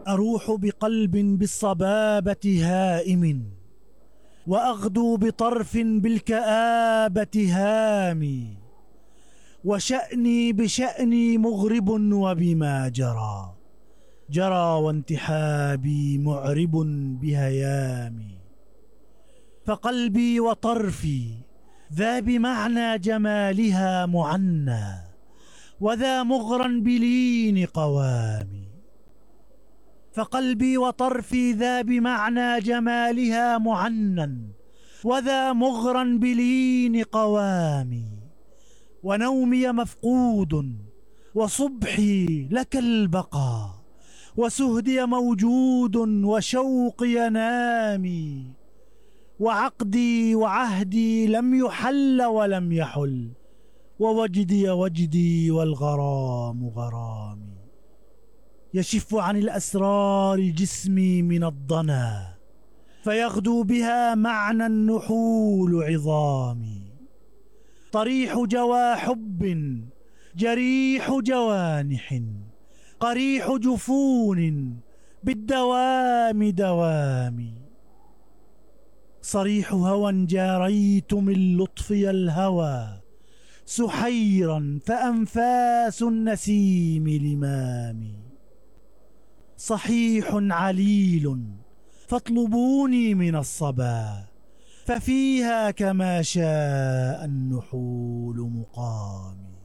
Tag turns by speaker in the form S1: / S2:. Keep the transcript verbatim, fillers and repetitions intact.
S1: أروح بقلب بالصبابة هائم، وأغدو بطرف بالكآبة هامي، وشأني بشأني مغرب وبما جرى جرى، وانتحابي معرب بهيامي. فقلبي وطرفي ذا بمعنى جمالها معنى، وذا مغرا بلين قوامي. فقلبي وطرفي ذا بمعنى جمالها معنى، وذا مغرا بلين قوامي. ونومي مفقود وصبحي لك البقاء، وسهدي موجود وشوقي نامي. وعقدي وعهدي لم يحل ولم يحل، ووجدي وجدي والغرام غرامي. يشف عن الأسرار جسمي من الضنا، فيغدو بها معنى النحول عظامي. طريح جوى حب جريح جوانح، قريح جفون بالدوام دوامي. صريح هوى جاريت من لطفي الهوى سحيرا، فأنفاس النسيم لمامي. صحيح عليل فاطلبوني من الصبا، ففيها كما شاء النحول مقامي.